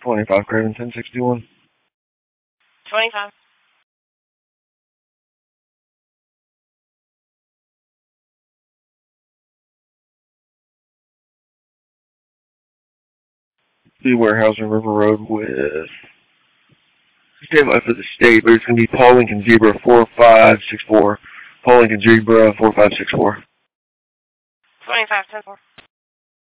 25 Craven 1061. 25. The warehouse on River Road with stand by for the state, but it's going to be Paul Lincoln Zebra 4564. Paul Lincoln Zebra 4564. 25, 10-4.